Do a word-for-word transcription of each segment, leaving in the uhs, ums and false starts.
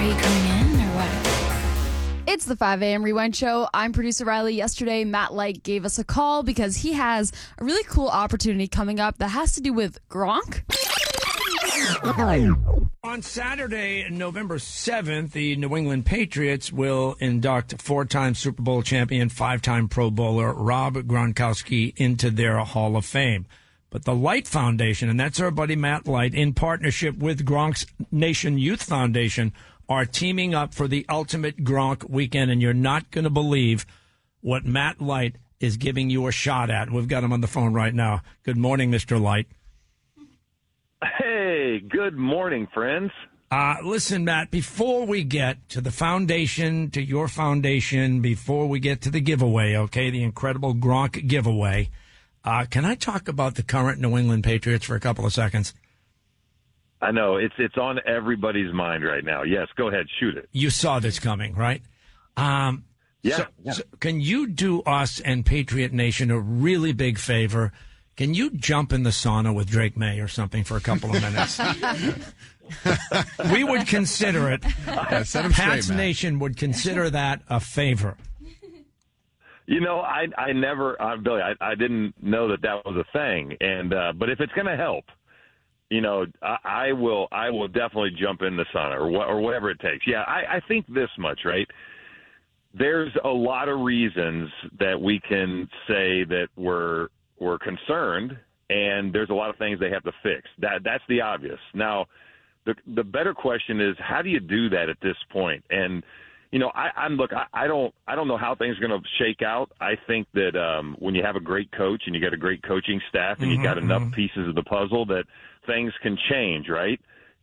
Are you coming in or what? It's the five a.m. Rewind Show. I'm producer Riley. Yesterday, Matt Light gave us a call because he has a really cool opportunity coming up that has to do with Gronk. On Saturday, November seventh, the New England Patriots will induct four-time Super Bowl champion, five-time Pro Bowler Rob Gronkowski into their Hall of Fame. But the Light Foundation, and that's our buddy Matt Light, in partnership with Gronk's Nation Youth Foundation, are teaming up for the ultimate Gronk weekend, and you're not going to believe what Matt Light is giving you a shot at. We've got him on the phone right now. Good morning, Mister Light. Hey, good morning, friends. Uh, listen, Matt, before we get to the foundation, to your foundation, before we get to the giveaway, okay, the incredible Gronk giveaway, uh, can I talk about the current New England Patriots for a couple of seconds? I know, it's it's on everybody's mind right now. Yes, go ahead, shoot it. You saw this coming, right? Um, yeah, so, yeah. So can you do us and Patriot Nation a really big favor? Can you jump in the sauna with Drake May or something for a couple of minutes? We would consider it. Yeah, set him Pat's straight, Nation would consider that a favor. You know, I I never, uh, Billy, I, I didn't know that that was a thing. And uh, but if it's going to help, you know, I, I will I will definitely jump in the sauna or wh- or whatever it takes. Yeah, I, I think this much, right? There's a lot of reasons that we can say that we're we're concerned, and there's a lot of things they have to fix. That that's the obvious. Now, the the better question is, how do you do that at this point? And you know, I, I'm look, I, I don't I don't know how things are going to shake out. I think that um, when you have a great coach and you got a great coaching staff and Mm-hmm, you got enough mm-hmm. pieces of the puzzle, that things can change, right?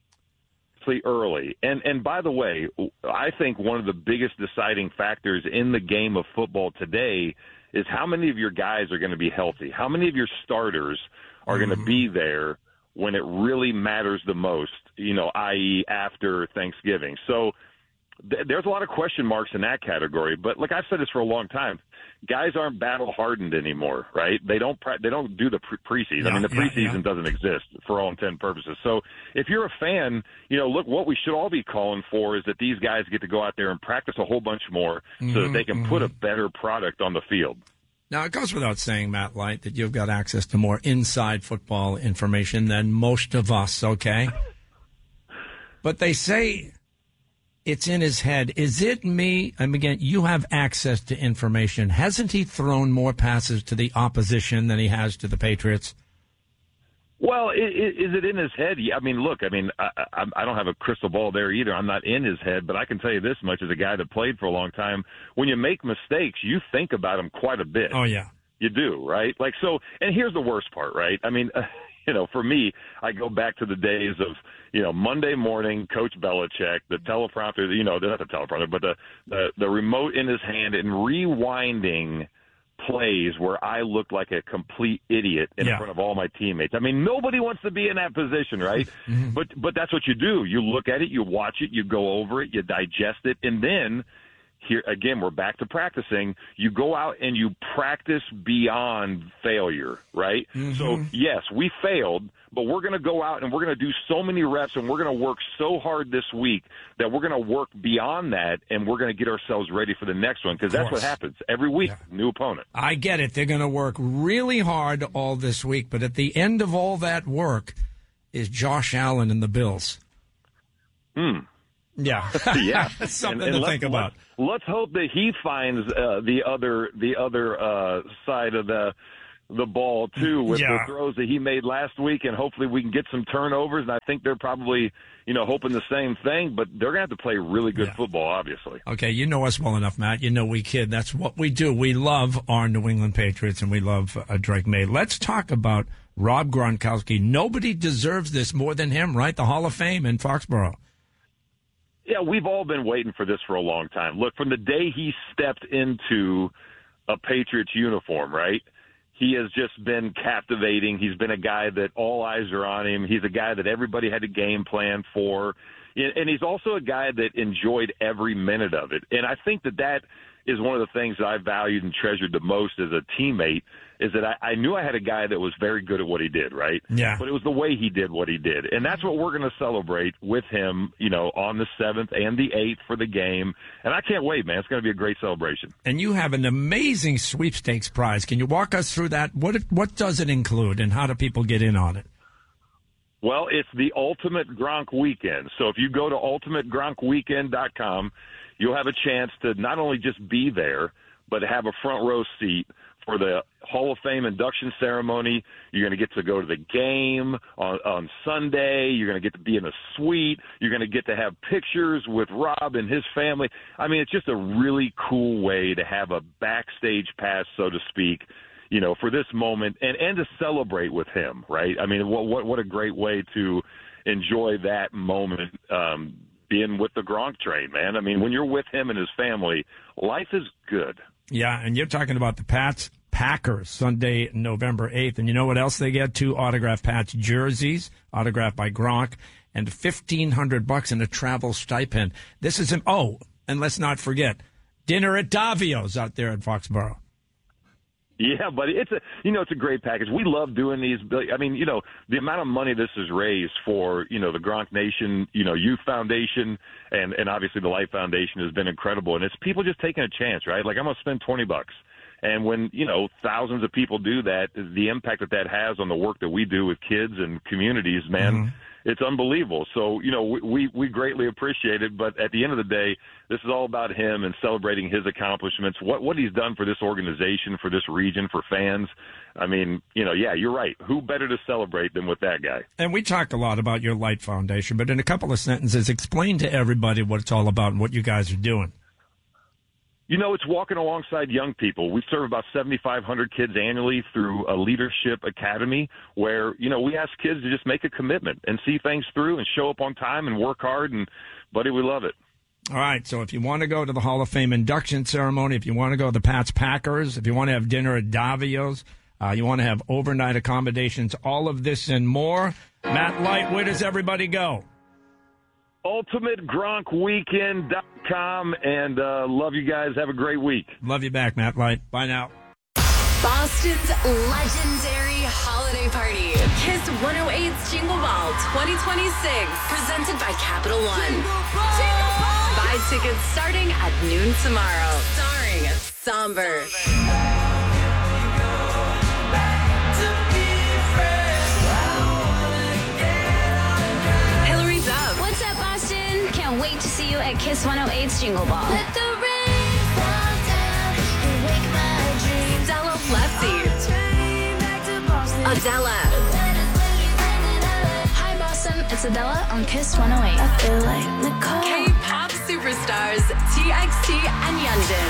Early. And and by the way, I think one of the biggest deciding factors in the game of football today is how many of your guys are going to be healthy. How many of your starters are Mm-hmm. going to be there when it really matters the most, you know, that is after Thanksgiving. So th- there's a lot of question marks in that category. But like I've said this for a long time, guys aren't battle hardened anymore, right? They don't pre- they don't do the pre- preseason. Yeah, I mean, the yeah, preseason yeah. doesn't exist for all intent and purposes. So if you're a fan, you know, look, what we should all be calling for is that these guys get to go out there and practice a whole bunch more Mm-hmm, so that they can mm-hmm. put a better product on the field. Now, it goes without saying, Matt Light, that you've got access to more inside football information than most of us, okay? But they say it's in his head. Is it me? I mean, again, you have access to information. Hasn't he thrown more passes to the opposition than he has to the Patriots? Well, i- i- is it in his head? Yeah, I mean, look, I mean, I, I, I don't have a crystal ball there either. I'm not in his head, but I can tell you this much as a guy that played for a long time. When you make mistakes, you think about them quite a bit. Oh, yeah. You do, right? Like, so, and here's the worst part, right? I mean, uh, you know, for me, I go back to the days of, you know, Monday morning, Coach Belichick, the teleprompter, you know, not the teleprompter, but the, the, the remote in his hand and rewinding plays where I looked like a complete idiot in Yeah. front of all my teammates. I mean, nobody wants to be in that position, right? Mm-hmm. But but that's what you do. You look at it, you watch it, you go over it, you digest it, and then here again, we're back to practicing. You go out and you practice beyond failure, right? Mm-hmm. So yes, we failed, but we're going to go out and we're going to do so many reps and we're going to work so hard this week that we're going to work beyond that and we're going to get ourselves ready for the next one, because that's what course. happens every week. Yeah. New opponent. I get it. They're going to work really hard all this week, but at the end of all that work is Josh Allen and the Bills. Hmm. Yeah. Yeah, Something And- and to let's- think about. Let's, let's hope that he finds uh, the other the other uh, side of the the ball too with Yeah. the throws that he made last week, and hopefully we can get some turnovers. And I think they're probably you know hoping the same thing, but they're gonna have to play really good Yeah. football, obviously. Okay, you know us well enough, Matt. You know we kid. That's what we do. We love our New England Patriots, and we love uh, Drake May. Let's talk about Rob Gronkowski. Nobody deserves this more than him, right? The Hall of Fame in Foxborough. Yeah, we've all been waiting for this for a long time. Look, from the day he stepped into a Patriots uniform, right? He has just been captivating. He's been a guy that all eyes are on him. He's a guy that everybody had a game plan for. And he's also a guy that enjoyed every minute of it. And I think that that is one of the things that I valued and treasured the most as a teammate is that I, I knew I had a guy that was very good at what he did, right? Yeah. But it was the way he did what he did. And that's what we're going to celebrate with him, you know, on the seventh and the eighth for the game. And I can't wait, man. It's going to be a great celebration. And you have an amazing sweepstakes prize. Can you walk us through that? What what does it include, and how do people get in on it? Well, it's the Ultimate Gronk Weekend. So if you go to ultimate gronk weekend dot com, you'll have a chance to not only just be there, but have a front row seat for the Hall of Fame induction ceremony. You're going to get to go to the game on, on Sunday. You're going to get to be in a suite. You're going to get to have pictures with Rob and his family. I mean, it's just a really cool way to have a backstage pass, so to speak, you know, for this moment and, and to celebrate with him, right? I mean, what what, what a great way to enjoy that moment, um, being with the Gronk train, man. I mean, when you're with him and his family, life is good. Yeah, and you're talking about the Pats Packers Sunday, November eighth. And you know what else they get? Two autographed Pats jerseys, autographed by Gronk, and fifteen hundred bucks in a travel stipend. This is an, oh, and let's not forget, dinner at Davio's out there at Foxborough. Yeah, buddy, it's a you know it's a great package. We love doing these. I mean, you know, the amount of money this has raised for you know the Gronk Nation, you know, Youth Foundation, and and obviously the Life Foundation has been incredible. And it's people just taking a chance, right? Like I'm gonna spend twenty bucks, and when you know thousands of people do that, the impact that that has on the work that we do with kids and communities, man. Mm-hmm. It's unbelievable. So, you know, we, we greatly appreciate it. But at the end of the day, this is all about him and celebrating his accomplishments, what what he's done for this organization, for this region, for fans. I mean, you know, yeah, you're right. Who better to celebrate than with that guy? And we talk a lot about your Light Foundation, but in a couple of sentences, explain to everybody what it's all about and what you guys are doing. You know, it's walking alongside young people. We serve about seventy-five hundred kids annually through a leadership academy where, you know, we ask kids to just make a commitment and see things through and show up on time and work hard. And, buddy, we love it. All right. So if you want to go to the Hall of Fame induction ceremony, if you want to go to the Pats Packers, if you want to have dinner at Davio's, uh, you want to have overnight accommodations, all of this and more. Matt Light, where does everybody go? ultimate gronk weekend dot com, and uh, love you guys. Have a great week. Love you back, Matt Light. Bye now. Boston's legendary holiday party, Kiss one oh eight's Jingle Ball twenty twenty-six, presented by Capital One. Buy tickets starting at noon tomorrow, starring Somber. Wait to see you at Kiss one oh eight's Jingle Ball. Let the rain fall down and wake my dreams. Stella Lefty. Adela. Hi, Boston. It's Adela on Kiss one oh eight. I feel like Nicole. K-pop superstars T X T and Yeonjun.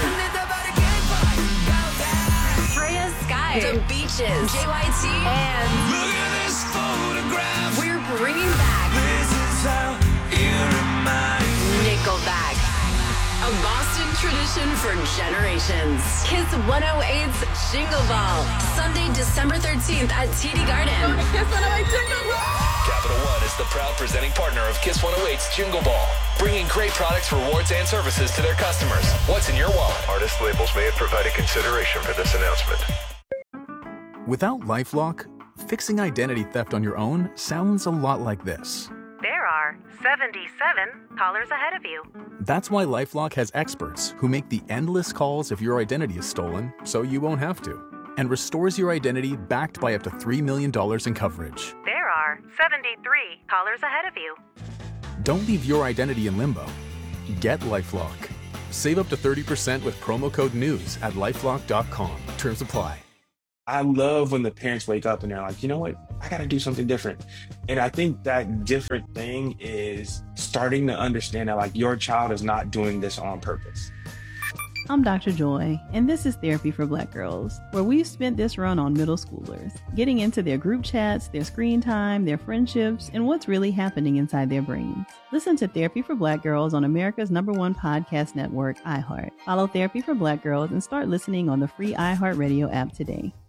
Freya Sky. The Beaches. J Y T. And look at this photograph. We're bringing back. This is how you remind. Nickelback. A Boston tradition for generations. Kiss one oh eight's Jingle Ball. Sunday, December thirteenth at T D Garden. Go to Kiss one oh eight Jingle Ball. Capital One is the proud presenting partner of Kiss one oh eight's Jingle Ball, bringing great products, rewards, and services to their customers. What's in your wallet? Artist labels may have provided consideration for this announcement. Without LifeLock, fixing identity theft on your own sounds a lot like this. There are seventy-seven callers ahead of you. That's why LifeLock has experts who make the endless calls if your identity is stolen, so you won't have to, and restores your identity backed by up to three million dollars in coverage. There are seventy-three callers ahead of you. Don't leave your identity in limbo. Get LifeLock. Save up to thirty percent with promo code NEWS at lifelock dot com. Terms apply. I love when the parents wake up and they're like, you know what, I got to do something different. And I think that different thing is starting to understand that like your child is not doing this on purpose. I'm Doctor Joy, and this is Therapy for Black Girls, where we've spent this run on middle schoolers, getting into their group chats, their screen time, their friendships, and what's really happening inside their brains. Listen to Therapy for Black Girls on America's number one podcast network, iHeart. Follow Therapy for Black Girls and start listening on the free iHeartRadio app today.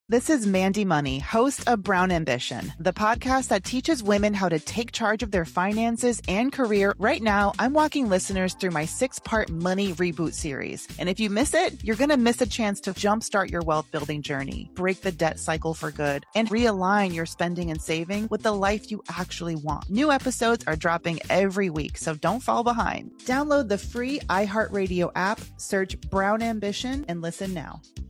This is Mandy Money, host of Brown Ambition, the podcast that teaches women how to take charge of their finances and career. Right now, I'm walking listeners through my six-part Money Reboot series. And if you miss it, you're going to miss a chance to jumpstart your wealth building journey, break the debt cycle for good, and realign your spending and saving with the life you actually want. New episodes are dropping every week, so don't fall behind. Download the free iHeartRadio app, search Brown Ambition, and listen now.